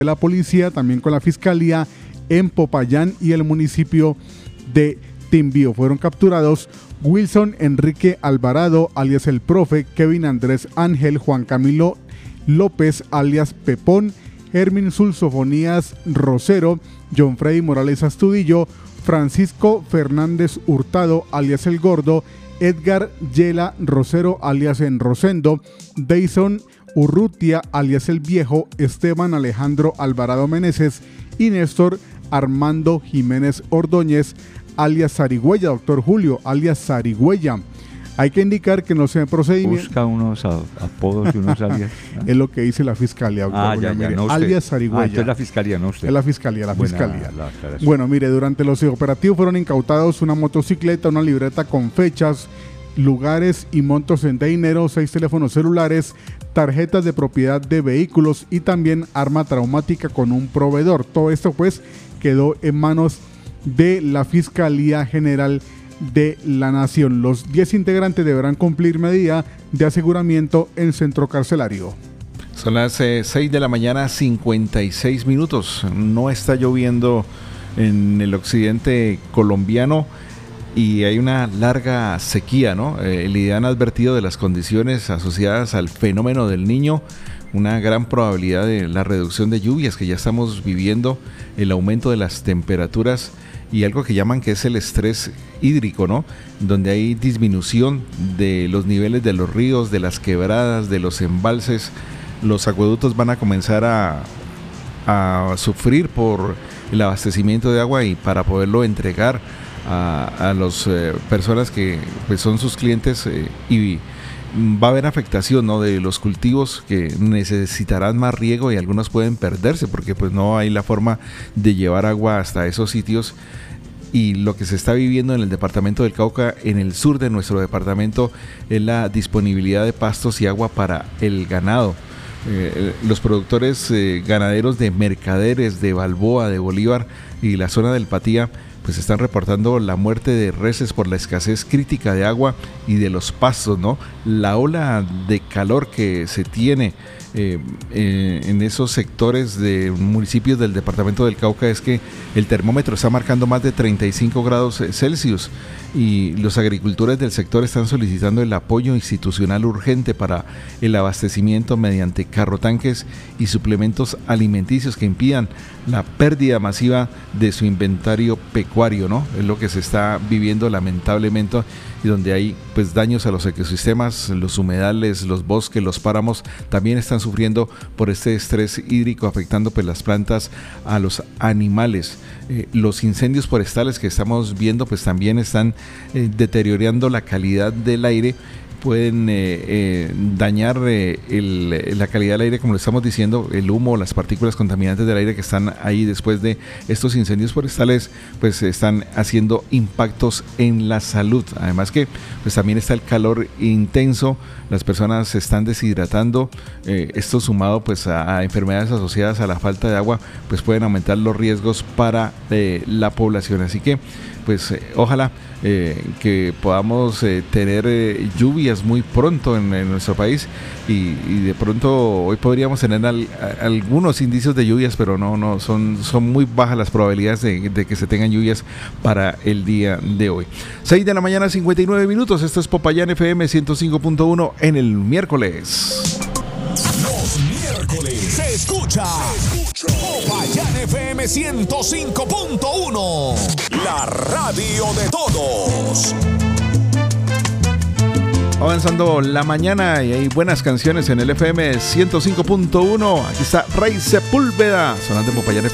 de la policía, también con la fiscalía en Popayán y el municipio de Timbío. Fueron capturados Wilson Enrique Alvarado, alias El Profe, Kevin Andrés Ángel, Juan Camilo López, alias Pepón, Hermin Sulsofonías Rosero, John Freddy Morales Astudillo, Francisco Fernández Hurtado, alias El Gordo, Edgar Yela Rosero, alias En Rosendo, Dayson Urrutia, alias El Viejo, Esteban Alejandro Alvarado Meneses y Néstor Armando Jiménez Ordóñez, alias Zarigüeya, doctor Julio, alias Zarigüeya. Hay que indicar que no se procedimiento. Busca unos apodos y unos alias. ¿No? Es lo que dice la fiscalía. No alias Zarigüeya. Entonces la fiscalía, no usted. Es la fiscalía. Fiscalía. Bueno, mire, durante los operativos fueron incautados una motocicleta, una libreta con fechas, lugares y montos en dinero, 6 teléfonos celulares, tarjetas de propiedad de vehículos y también arma traumática con un proveedor. Todo esto pues quedó en manos de la Fiscalía General de la Nación. Los 10 integrantes deberán cumplir medida de aseguramiento en centro carcelario. Son las 6 de la mañana, 56 minutos. No está lloviendo en el occidente colombiano y hay una larga sequía, ¿no? El IDEAN ha advertido de las condiciones asociadas al fenómeno del Niño, una gran probabilidad de la reducción de lluvias que ya estamos viviendo, el aumento de las temperaturas y algo que llaman que es el estrés hídrico, ¿no? Donde hay disminución de los niveles de los ríos, de las quebradas, de los embalses. Los acueductos van a comenzar a sufrir por el abastecimiento de agua y para poderlo entregar a las personas que pues, son sus clientes y va a haber afectación, ¿no? De los cultivos que necesitarán más riego y algunos pueden perderse porque pues no hay la forma de llevar agua hasta esos sitios. Y lo que se está viviendo en el departamento del Cauca, en el sur de nuestro departamento, es la disponibilidad de pastos y agua para el ganado. Los productores ganaderos de Mercaderes, de Balboa, de Bolívar y la zona del Patía pues están reportando la muerte de reses por la escasez crítica de agua y de los pastos, ¿no? La ola de calor que se tiene en esos sectores de municipios del departamento del Cauca es que el termómetro está marcando más de 35 grados Celsius y los agricultores del sector están solicitando el apoyo institucional urgente para el abastecimiento mediante carrotanques y suplementos alimenticios que impidan la pérdida masiva de su inventario pecuario, ¿no? Es lo que se está viviendo lamentablemente y donde hay pues daños a los ecosistemas, los humedales, los bosques, los páramos también están sufriendo por este estrés hídrico afectando pues las plantas, a los animales. Los incendios forestales que estamos viendo pues también están deteriorando la calidad del aire, pueden dañar la calidad del aire, como lo estamos diciendo, el humo, las partículas contaminantes del aire que están ahí después de estos incendios forestales, pues están haciendo impactos en la salud. Además que pues también está el calor intenso, las personas se están deshidratando, esto sumado pues a enfermedades asociadas a la falta de agua, pues pueden aumentar los riesgos para la población. Así que pues ojalá que podamos tener lluvias muy pronto en nuestro país y de pronto hoy podríamos tener algunos indicios de lluvias, pero no son muy bajas las probabilidades de que se tengan lluvias para el día de hoy. 6 de la mañana, 59 minutos. Esto es Popayán FM 105.1 en el miércoles. Los miércoles se escucha Popayán FM 105.1, la radio de todos. Avanzando la mañana y hay buenas canciones en el FM 105.1. Aquí está Rey Sepúlveda sonando en Popayán FM.